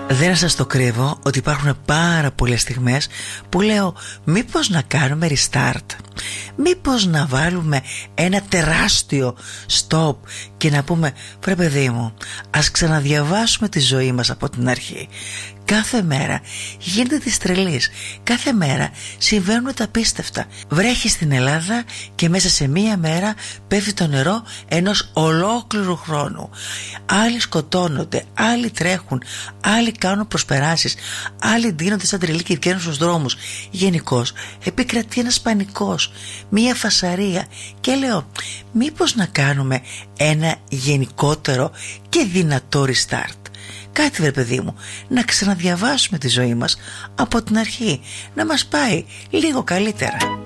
Δεν σας το κρύβω ότι υπάρχουν πάρα πολλές στιγμές που λέω μήπως να κάνουμε restart, μήπως να βάλουμε ένα τεράστιο stop και να πούμε βρε παιδί μου, ας ξαναδιαβάσουμε τη ζωή μας από την αρχή. Κάθε μέρα γίνεται της τρελής. Κάθε μέρα συμβαίνουν τα απίστευτα. Βρέχει στην Ελλάδα και μέσα σε μία μέρα πέφτει το νερό ενός ολόκληρου χρόνου. Άλλοι σκοτώνονται, άλλοι τρέχουν, άλλοι κάνουν προσπεράσεις, άλλοι ντύνονται σαν τρελοί και βγαίνουν στους δρόμους. Γενικώς επικρατεί ένας πανικός, μία φασαρία και λέω μήπως να κάνουμε ένα γενικότερο και δυνατό restart. Κάτι βρε παιδί μου, να ξαναδιαβάσουμε τη ζωή μας από την αρχή, να μας πάει λίγο καλύτερα.